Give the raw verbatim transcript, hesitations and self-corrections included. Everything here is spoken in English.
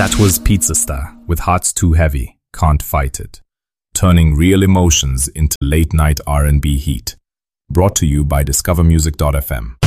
That was Pizza Star with Hearts Too Heavy, Can't Fight It, turning real emotions into late-night R and B heat. Brought to you by discover music dot f m.